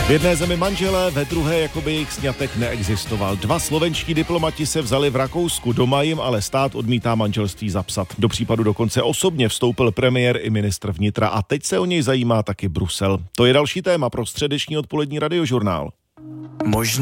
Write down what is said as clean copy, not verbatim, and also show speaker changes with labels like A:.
A: V jedné zemi manželé, ve druhé jakoby jejich sňatek neexistoval. 2 slovenští diplomati se vzali v Rakousku, doma jim ale stát odmítá manželství zapsat. Do případu dokonce osobně vstoupil premiér i ministr vnitra a teď se o něj zajímá taky Brusel. To je další téma pro středeční odpolední radiožurnál.
B: Možná